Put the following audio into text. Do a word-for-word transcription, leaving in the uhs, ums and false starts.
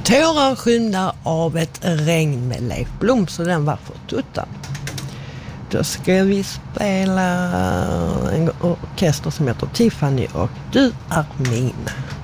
Tårar skyndar av ett regn med Leif Blom, så den var för tuttan. Då ska vi spela en orkester som heter Tiffany och Du är min.